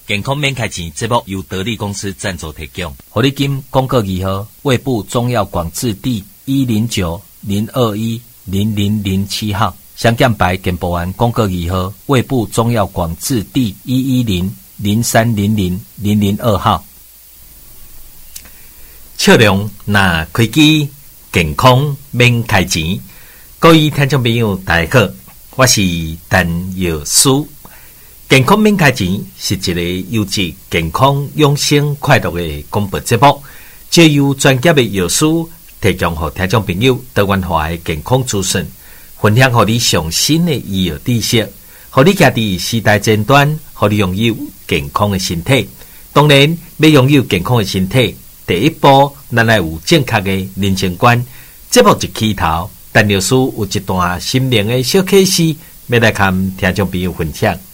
健康免开钱节目由得力公司赞助提供。 活力金公告2号，卫部中药广字第109-021-0007号，香港牌健保案公告2号，卫部中药广字第110-0300-002号。 笑容那开机，健康免开钱。各位听众朋友，大家好，我是陈药师。健康免开钱是一个优质健康养生快乐的广播节目，借由专业的药师提供给听众朋友多元化的健康资讯，分享给你上新的医药知识，让你家己时代前端，让你拥有健康的身体。当然，要拥有健康的身体，第一步咱要有正确的人生观。节目一起头，陈药师有一段心灵的小启示，要来跟听众朋友分享。